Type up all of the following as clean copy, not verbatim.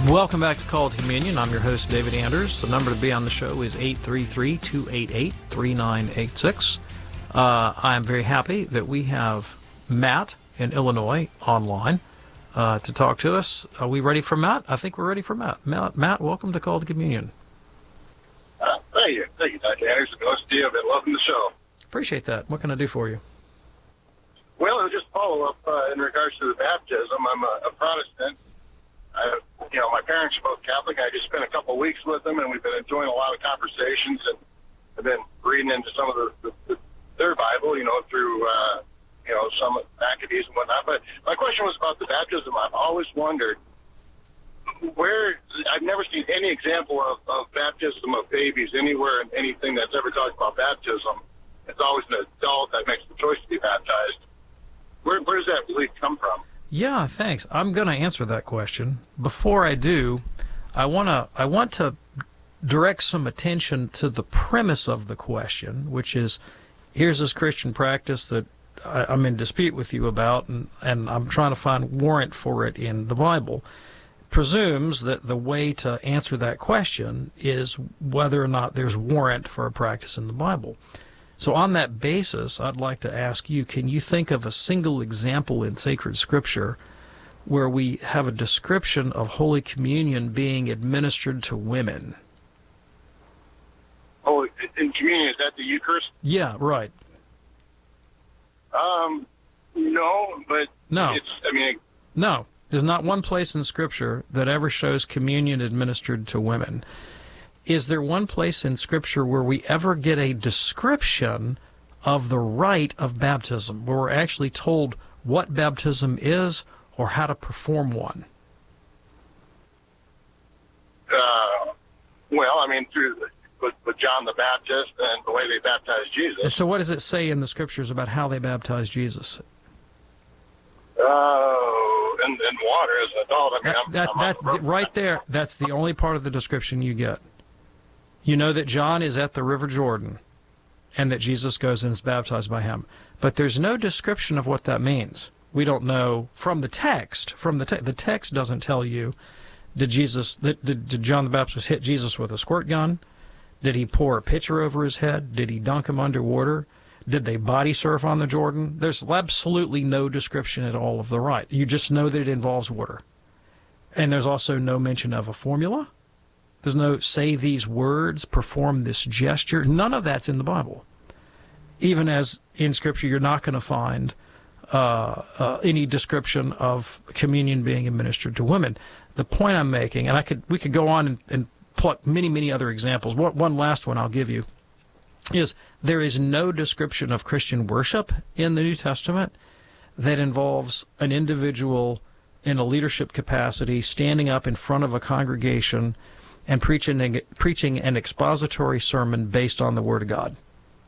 Welcome back to Call to Communion. I'm your host, David Anders. The number to be on the show is 833-288-3986. I'm very happy that we have Matt in Illinois online to talk to us. Are we ready for Matt? I think we're ready for Matt. Matt, welcome to Call to Communion. Thank you, Dr. Anders. Nice to you. Welcome to the show. Appreciate that. What can I do for you? Well, I'll just follow up in regards to the baptism. I'm a Protestant. My parents are both Catholic. I just spent a couple of weeks with them, and we've been enjoying a lot of conversations, and I've been reading into some of their Bible, through, some Maccabees and whatnot. But my question was about the baptism. I've always wondered I've never seen any example of baptism of babies anywhere in anything that's ever talked about baptism. It's always an adult that makes the choice to be baptized. Where does that belief come from? Yeah, thanks. I'm going to answer that question. Before I do, I want to direct some attention to the premise of the question, which is, here's this Christian practice that I'm in dispute with you about, and I'm trying to find warrant for it in the Bible. Presumes that the way to answer that question is whether or not there's warrant for a practice in the Bible. So on that basis, I'd like to ask you, can you think of a single example in sacred scripture where we have a description of Holy Communion being administered to women? Oh, in communion, is that the Eucharist? Yeah, right. No, but no. No, there's not one place in Scripture that ever shows communion administered to women. Is there one place in Scripture where we ever get a description of the rite of baptism, where we're actually told what baptism is or how to perform one? Through with John the Baptist and the way they baptized Jesus. And so what does it say in the Scriptures about how they baptized Jesus? In water as an adult. Right there, that's the only part of the description you get. You know that John is at the River Jordan and that Jesus goes and is baptized by him. But there's no description of what that means. We don't know from the text. The text doesn't tell you, did John the Baptist hit Jesus with a squirt gun? Did he pour a pitcher over his head? Did he dunk him underwater? Did they body surf on the Jordan? There's absolutely no description at all of the rite. You just know that it involves water. And there's also no mention of a formula. There's no say these words, perform this gesture. None of that's in the Bible. Even as in Scripture, you're not going to find any description of communion being administered to women. The point I'm making, and we could go on and pluck many, many other examples. One last one I'll give you is there is no description of Christian worship in the New Testament that involves an individual in a leadership capacity standing up in front of a congregation and preaching an expository sermon based on the Word of God.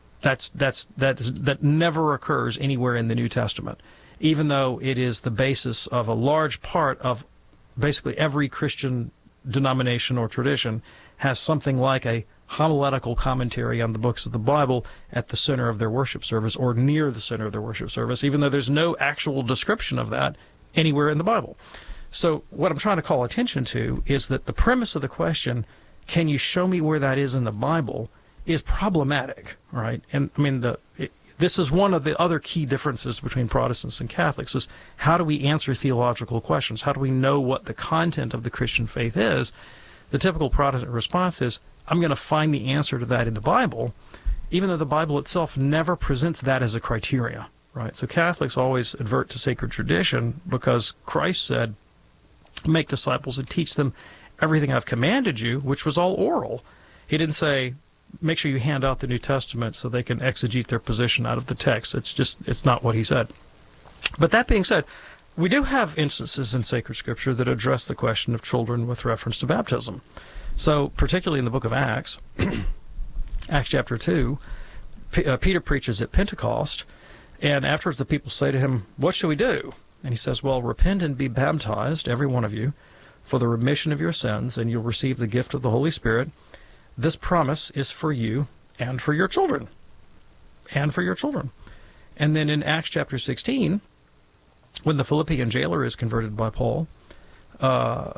That never occurs anywhere in the New Testament, even though it is the basis of a large part of basically every Christian denomination or tradition has something like a homiletical commentary on the books of the Bible at the center of their worship service or near the center of their worship service, even though there's no actual description of that anywhere in the Bible. So what I'm trying to call attention to is that the premise of the question, can you show me where that is in the Bible, is problematic, right? And this is one of the other key differences between Protestants and Catholics, is how do we answer theological questions? How do we know what the content of the Christian faith is? The typical Protestant response is, I'm going to find the answer to that in the Bible, even though the Bible itself never presents that as a criteria, right? So Catholics always advert to sacred tradition because Christ said, make disciples and teach them everything I've commanded you, which was all oral. He didn't say, make sure you hand out the New Testament so they can exegete their position out of the text. It's not what he said. But that being said, we do have instances in sacred scripture that address the question of children with reference to baptism. So particularly in the book of Acts, Acts chapter 2, Peter preaches at Pentecost, and afterwards the people say to him, what shall we do? And he says, well, repent and be baptized, every one of you, for the remission of your sins, and you'll receive the gift of the Holy Spirit. This promise is for you and for your children. And for your children. And then in Acts chapter 16, when the Philippian jailer is converted by Paul,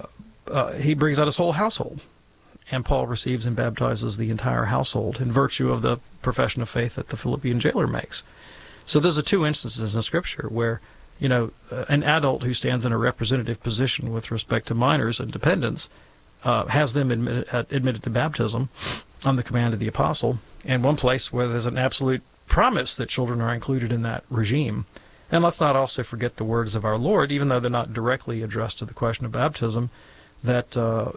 he brings out his whole household. And Paul receives and baptizes the entire household in virtue of the profession of faith that the Philippian jailer makes. So those are two instances in Scripture where, an adult who stands in a representative position with respect to minors and dependents has them admitted to baptism on the command of the apostle, and one place where there's an absolute promise that children are included in that regime. And let's not also forget the words of our Lord, even though they're not directly addressed to the question of baptism, that,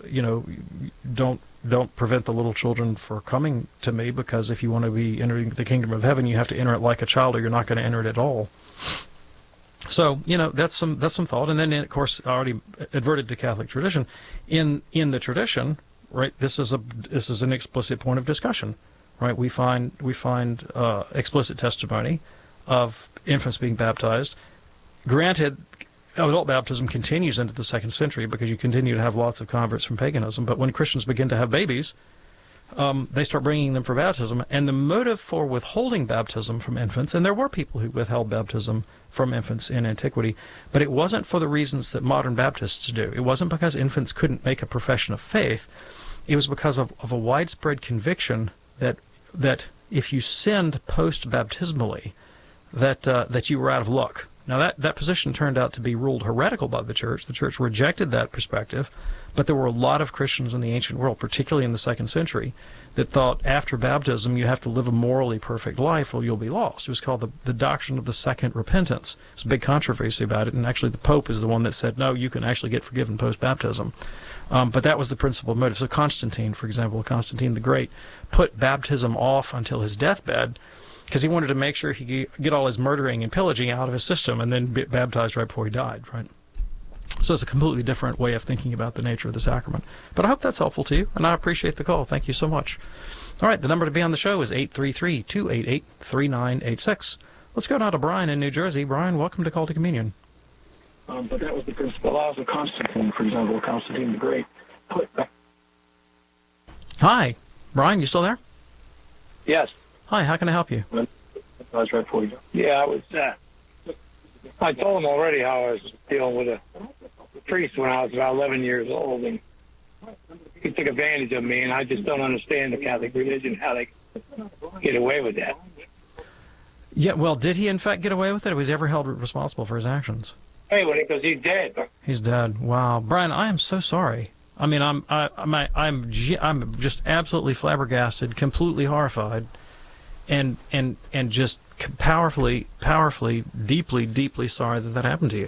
don't prevent the little children for coming to me, because if you want to be entering the kingdom of heaven, you have to enter it like a child, or you're not going to enter it at all. So, that's some thought. And then, of course, I already adverted to Catholic tradition. In the tradition, right, this is an explicit point of discussion, right? We find explicit testimony of infants being baptized. Granted, adult baptism continues into the 2nd century because you continue to have lots of converts from paganism. But when Christians begin to have babies, they start bringing them for baptism. And the motive for withholding baptism from infants, and there were people who withheld baptism from infants in antiquity, but it wasn't for the reasons that modern Baptists do. It wasn't because infants couldn't make a profession of faith. It was because of a widespread conviction that if you sinned post-baptismally, that you were out of luck. Now, that position turned out to be ruled heretical by the Church. The Church rejected that perspective, but there were a lot of Christians in the ancient world, particularly in the 2nd century, that thought after baptism you have to live a morally perfect life or you'll be lost. It was called the doctrine of the second repentance. There's a big controversy about it, and actually the Pope is the one that said, no, you can actually get forgiven post-baptism. But that was the principal motive. So Constantine, for example, Constantine the Great, put baptism off until his deathbed, because he wanted to make sure he could get all his murdering and pillaging out of his system and then get baptized right before he died, right? So it's a completely different way of thinking about the nature of the sacrament. But I hope that's helpful to you, and I appreciate the call. Thank you so much. All right, the number to be on the show is 833-288-3986. Let's go now to Brian in New Jersey. Brian, welcome to Call to Communion. But that was the principal laws of Constantine, for example, Constantine the Great. Hi. Brian, you still there? Yes. Hi, how can I help you? I was right for you. Yeah, I told him already how I was dealing with a priest when I was about 11 years old, and he took advantage of me, and I just don't understand the Catholic religion, how they get away with that. Yeah, well, did he in fact get away with it, or was he ever held responsible for his actions? Hey, because he's dead. He's dead. Wow, Brian, I am so sorry. I mean, I'm just absolutely flabbergasted, completely horrified, and just powerfully, deeply sorry that happened to you.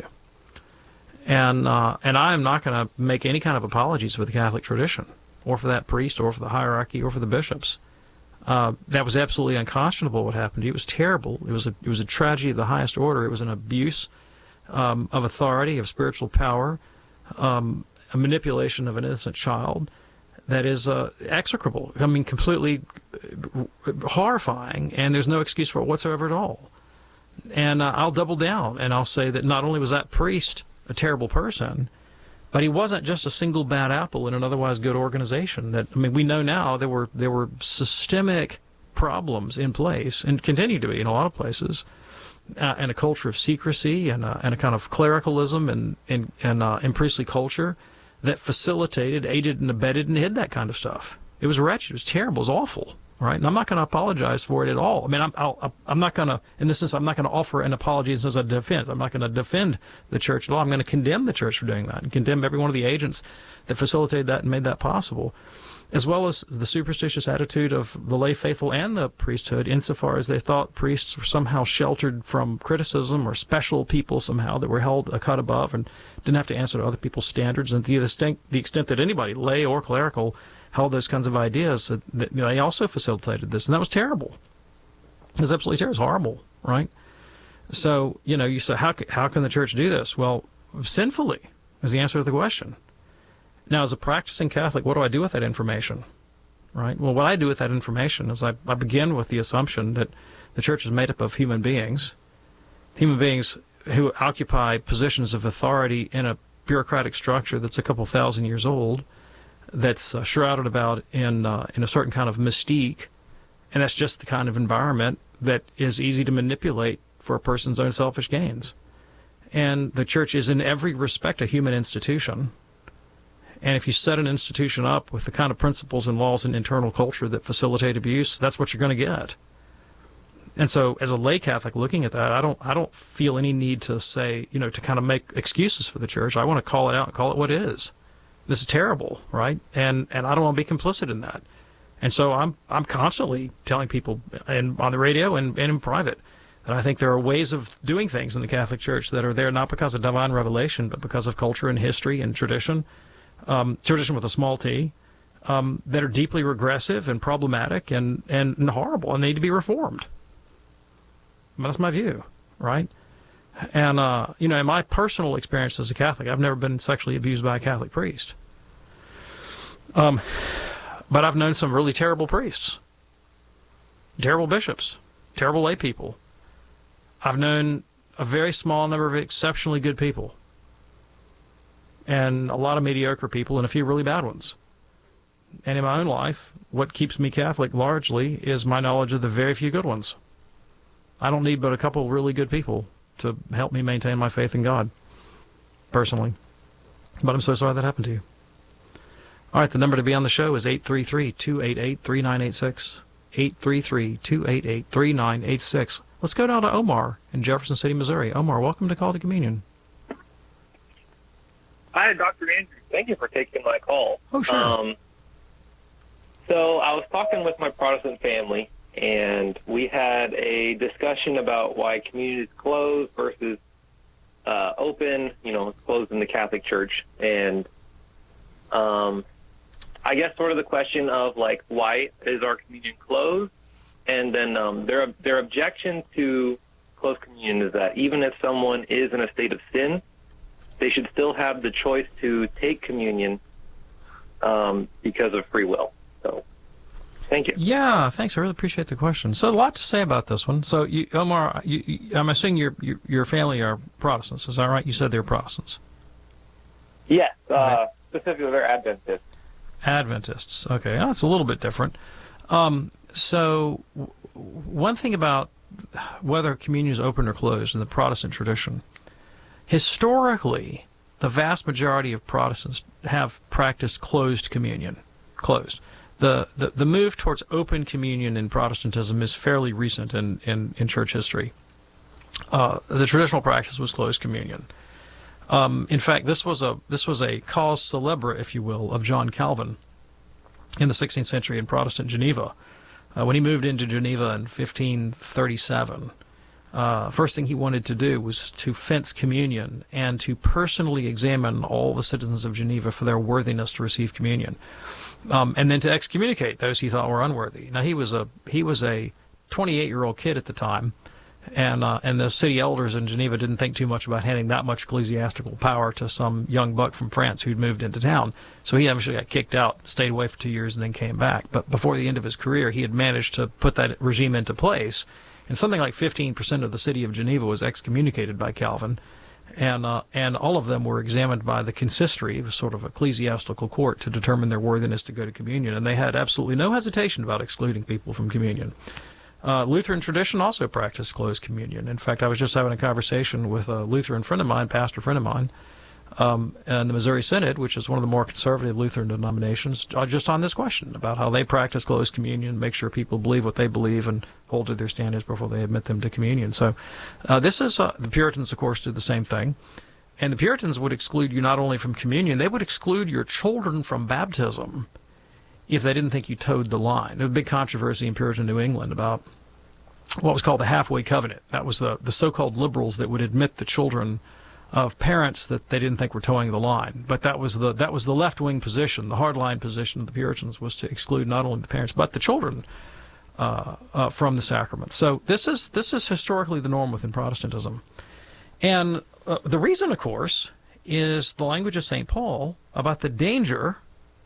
And I am not going to make any kind of apologies for the Catholic tradition, or for that priest, or for the hierarchy, or for the bishops. That was absolutely unconscionable what happened to you. It was terrible. It was a tragedy of the highest order. It was an abuse of authority, of spiritual power, a manipulation of an innocent child that is execrable. I mean, completely horrifying, and there's no excuse for it whatsoever at all. And I'll double down, and I'll say that not only was that priest a terrible person, but he wasn't just a single bad apple in an otherwise good organization. We know now there were systemic problems in place, and continue to be in a lot of places, and a culture of secrecy and a kind of clericalism and priestly culture that facilitated, aided, and abetted, and hid that kind of stuff. It was wretched. It was terrible. It was awful. Right? And I'm not going to apologize for it at all. I mean, I'm not going to, in this sense, I'm not going to offer an apology as a defense. I'm not going to defend the church at all. I'm going to condemn the church for doing that and condemn every one of the agents that facilitated that and made that possible, as well as the superstitious attitude of the lay faithful and the priesthood, insofar as they thought priests were somehow sheltered from criticism, or special people somehow that were held a cut above and didn't have to answer to other people's standards. And to the extent that anybody, lay or clerical, held those kinds of ideas, that they also facilitated this, and that was terrible. It was absolutely terrible. It was horrible, right? So, you say, how can the church do this? Well, sinfully is the answer to the question. Now, as a practicing Catholic, what do I do with that information, right? Well, what I do with that information is I begin with the assumption that the church is made up of human beings who occupy positions of authority in a bureaucratic structure that's a couple thousand years old, that's shrouded about in a certain kind of mystique, and that's just the kind of environment that is easy to manipulate for a person's own selfish gains. And the church is in every respect a human institution, And if you set an institution up with the kind of principles and laws and internal culture that facilitate abuse, that's what you're going to get. And so, as a lay Catholic looking at that, I don't feel any need to say, to kind of make excuses for the church. I want to call it out and call it what it is. This is terrible, right? And I don't want to be complicit in that. And so I'm constantly telling people, and on the radio and in private, that I think there are ways of doing things in the Catholic Church that are there not because of divine revelation, but because of culture and history and tradition, tradition with a small t, that are deeply regressive and problematic and horrible and need to be reformed. But that's my view, right? And, in my personal experience as a Catholic, I've never been sexually abused by a Catholic priest. But I've known some really terrible priests, terrible bishops, terrible lay people. I've known a very small number of exceptionally good people, and a lot of mediocre people, and a few really bad ones. And in my own life, what keeps me Catholic largely is my knowledge of the very few good ones. I don't need but a couple really good people to help me maintain my faith in God, personally. But I'm so sorry that happened to you. All right, the number to be on the show is 833-288-3986. 833-288-3986. Let's go down to Omar in Jefferson City, Missouri. Omar, welcome to Call to Communion. Hi, Dr. Andrew. Thank you for taking my call. Oh, sure. So I was talking with my Protestant family, and we had a discussion about why communion is closed versus open. It's closed in the Catholic Church. And I guess sort of the question of, why is our communion closed? And then their objection to closed communion is that even if someone is in a state of sin, they should still have the choice to take communion because of free will. So, thank you. Yeah, thanks. I really appreciate the question. So, a lot to say about this one. So, Omar, I'm assuming your family are Protestants. Is that right? You said they're Protestants. Yes, specifically they're Adventists. Adventists. Okay, that's a little bit different. So, one thing about whether communion is open or closed in the Protestant tradition, historically, the vast majority of Protestants have practiced closed communion. Closed. The move towards open communion in Protestantism is fairly recent in church history. The traditional practice was closed communion. In fact, this was a cause célèbre, if you will, of John Calvin in the 16th century in Protestant Geneva. When he moved into Geneva in 1537, first thing he wanted to do was to fence communion and to personally examine all the citizens of Geneva for their worthiness to receive communion, and then to excommunicate those he thought were unworthy. Now, he was a 28-year-old kid at the time, and the city elders in Geneva didn't think too much about handing that much ecclesiastical power to some young buck from France who'd moved into town. So he actually got kicked out, stayed away for 2 years, and then came back. But before the end of his career, he had managed to put that regime into place, and something like 15% of the city of Geneva was excommunicated by Calvin, and all of them were examined by the consistory, a sort of ecclesiastical court, to determine their worthiness to go to communion, and they had absolutely no hesitation about excluding people from communion. Lutheran tradition also practiced closed communion. In fact, I was just having a conversation with a Lutheran friend of mine, pastor friend of mine, in the Missouri Synod, which is one of the more conservative Lutheran denominations, just on this question about how they practice closed communion, make sure people believe what they believe and hold to their standards before they admit them to communion. So this is, the Puritans, of course, did the same thing. And the Puritans would exclude you not only from communion, they would exclude your children from baptism if they didn't think you towed the line. There was a big controversy in Puritan New England about what was called the halfway covenant. That was the so-called liberals that would admit the children of parents that they didn't think were towing the line. But that was the left-wing position. The hardline position of the Puritans was to exclude not only the parents but the children from the sacrament. So this is historically the norm within Protestantism. And the reason, of course, is the language of St. Paul about the danger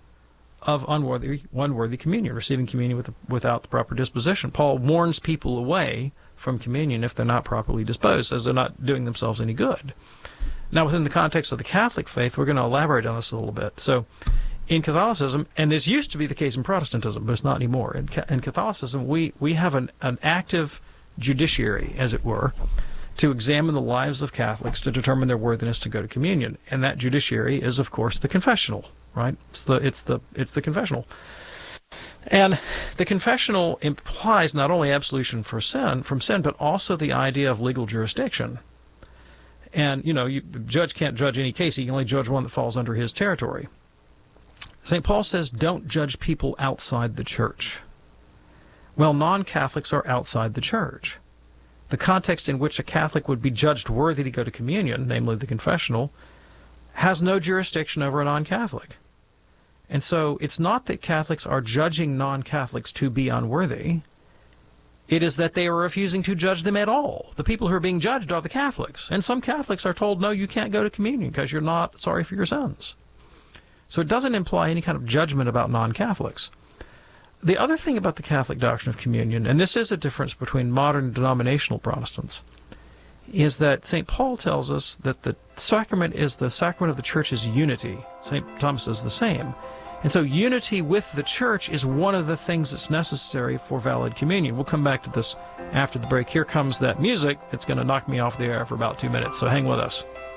of unworthy communion, receiving communion without the proper disposition. Paul warns people away from communion if they're not properly disposed, as they're not doing themselves any good. Now, within the context of the Catholic faith, we're going to elaborate on this a little bit. So, in Catholicism, and this used to be the case in Protestantism, but it's not anymore. In Catholicism, we have an active judiciary, as it were, to examine the lives of Catholics to determine their worthiness to go to communion. And that judiciary is, of course, the confessional. right? It's the confessional. And the confessional implies not only absolution from sin, but also the idea of legal jurisdiction. And, judge can't judge any case. He can only judge one that falls under his territory. St. Paul says, don't judge people outside the church. Well, non-Catholics are outside the church. The context in which a Catholic would be judged worthy to go to communion, namely the confessional, has no jurisdiction over a non-Catholic. And so it's not that Catholics are judging non-Catholics to be unworthy. It is that they are refusing to judge them at all. The people who are being judged are the Catholics. And some Catholics are told, no, you can't go to communion because you're not sorry for your sins. So it doesn't imply any kind of judgment about non-Catholics. The other thing about the Catholic doctrine of communion, and this is a difference between modern denominational Protestants, is that St. Paul tells us that the sacrament is the sacrament of the church's unity. St. Thomas is the same. And so unity with the church is one of the things that's necessary for valid communion. We'll come back to this after the break. Here comes that music that's going to knock me off the air for about 2 minutes, so hang with us.